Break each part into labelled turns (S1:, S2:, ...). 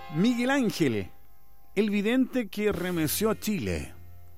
S1: Miguel Ángel, el vidente que remeció a Chile.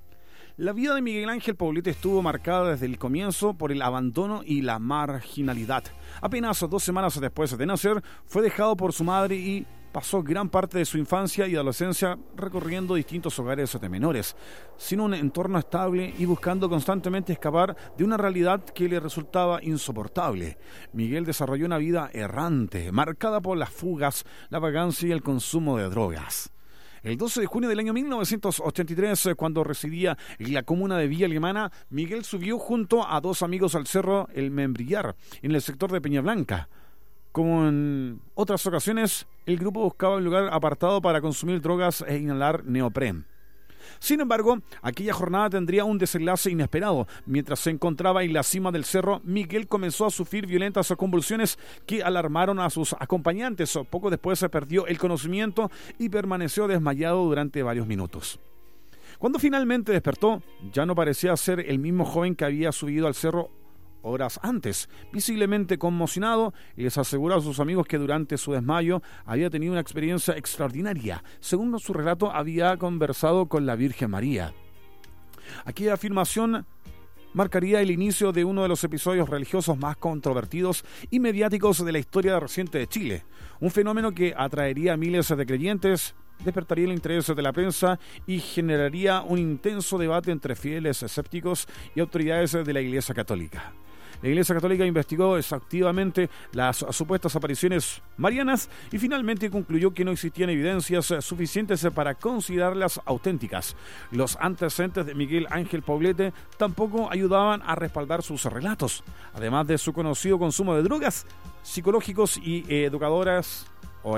S1: La vida de Miguel Ángel Poblete estuvo marcada desde el comienzo por el abandono y la marginalidad. Apenas 2 semanas después de nacer, fue dejado por su madre y pasó gran parte de su infancia y adolescencia recorriendo distintos hogares de menores, sin un entorno estable y buscando constantemente escapar de una realidad que le resultaba insoportable. Miguel desarrolló una vida errante, marcada por las fugas, la vagancia y el consumo de drogas. El 12 de junio del año 1983, cuando residía en la comuna de Villa Alemana, Miguel subió junto a 2 amigos al cerro El Membrillar, en el sector de Peña Blanca. Como en otras ocasiones, el grupo buscaba un lugar apartado para consumir drogas e inhalar neopren. Sin embargo, aquella jornada tendría un desenlace inesperado. Mientras se encontraba en la cima del cerro, Miguel comenzó a sufrir violentas convulsiones que alarmaron a sus acompañantes. Poco después se perdió el conocimiento y permaneció desmayado durante varios minutos. Cuando finalmente despertó, ya no parecía ser el mismo joven que había subido al cerro horas antes. Visiblemente conmocionado, les aseguró a sus amigos que durante su desmayo había tenido una experiencia extraordinaria. Según su relato, había conversado con la Virgen María. Aquella afirmación marcaría el inicio de uno de los episodios religiosos más controvertidos y mediáticos de la historia reciente de Chile. Un fenómeno que atraería a miles de creyentes, despertaría el interés de la prensa y generaría un intenso debate entre fieles escépticos y autoridades de la Iglesia Católica. La Iglesia Católica investigó exhaustivamente las supuestas apariciones marianas y finalmente concluyó que no existían evidencias suficientes para considerarlas auténticas. Los antecedentes de Miguel Ángel Poblete tampoco ayudaban a respaldar sus relatos. Además de su conocido consumo de drogas, psicológicos y educadores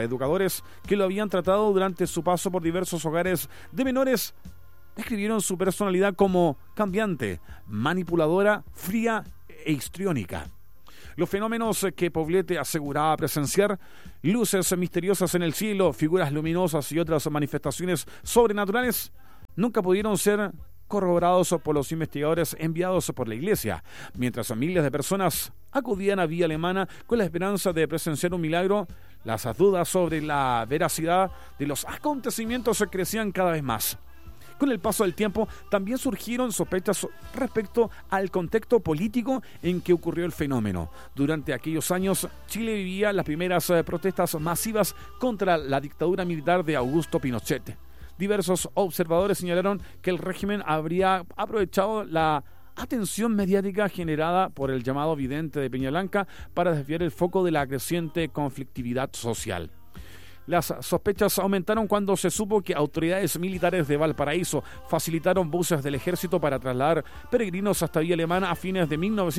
S1: que lo habían tratado durante su paso por diversos hogares de menores describieron su personalidad como cambiante, manipuladora, fría e histriónica. Los fenómenos que Poblete aseguraba presenciar, luces misteriosas en el cielo, figuras luminosas y otras manifestaciones sobrenaturales, nunca pudieron ser corroborados por los investigadores enviados por la Iglesia. Mientras miles de personas acudían a Villa Alemana con la esperanza de presenciar un milagro, las dudas sobre la veracidad de los acontecimientos crecían cada vez más. Con el paso del tiempo, también surgieron sospechas respecto al contexto político en que ocurrió el fenómeno. Durante aquellos años, Chile vivía las primeras protestas masivas contra la dictadura militar de Augusto Pinochet. Diversos observadores señalaron que el régimen habría aprovechado la atención mediática generada por el llamado vidente de Peña Blanca para desviar el foco de la creciente conflictividad social. Las sospechas aumentaron cuando se supo que autoridades militares de Valparaíso facilitaron buses del ejército para trasladar peregrinos hasta Villa Alemana a fines de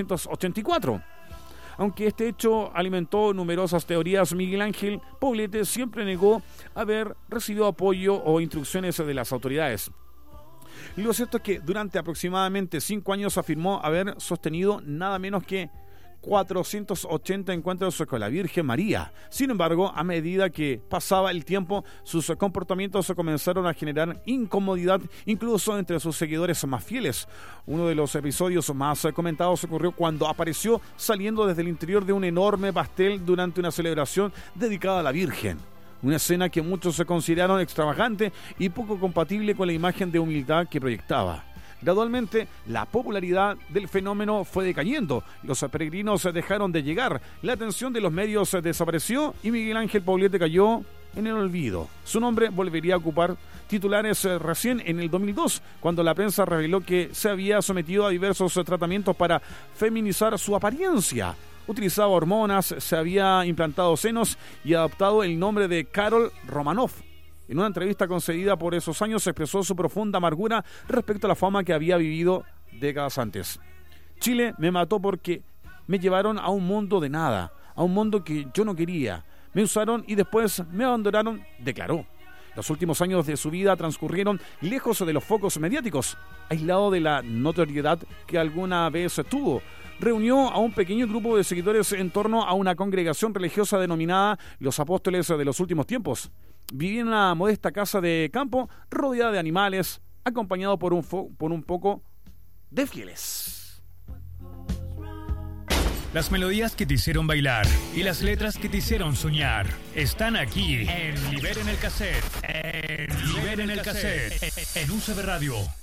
S1: 1984. Aunque este hecho alimentó numerosas teorías, Miguel Ángel Poblete siempre negó haber recibido apoyo o instrucciones de las autoridades. Lo cierto es que durante aproximadamente 5 años afirmó haber sostenido nada menos que 480 encuentros con la Virgen María. Sin embargo, a medida que pasaba el tiempo, sus comportamientos comenzaron a generar incomodidad incluso entre sus seguidores más fieles. Uno de los episodios más comentados ocurrió cuando apareció saliendo desde el interior de un enorme pastel durante una celebración dedicada a la Virgen. Una escena que muchos se consideraron extravagante y poco compatible con la imagen de humildad que proyectaba. Gradualmente, la popularidad del fenómeno fue decayendo, los peregrinos dejaron de llegar, la atención de los medios desapareció y Miguel Ángel Poblete cayó en el olvido. Su nombre volvería a ocupar titulares recién en el 2002, cuando la prensa reveló que se había sometido a diversos tratamientos para feminizar su apariencia. Utilizaba hormonas, se había implantado senos y adoptado el nombre de Karol Romanoff. En una entrevista concedida por esos años, se expresó su profunda amargura respecto a la fama que había vivido décadas antes. Chile me mató porque me llevaron a un mundo de nada, a un mundo que yo no quería. Me usaron y después me abandonaron, declaró. Los últimos años de su vida transcurrieron lejos de los focos mediáticos, aislado de la notoriedad que alguna vez tuvo. Reunió a un pequeño grupo de seguidores en torno a una congregación religiosa denominada Los Apóstoles de los Últimos Tiempos. Vivía en una modesta casa de campo rodeada de animales, acompañado por un poco de fieles.
S2: Las melodías que te hicieron bailar y las letras que te hicieron soñar están aquí en Liberen el Cassette. En Liberen el Cassette. En UCB Radio.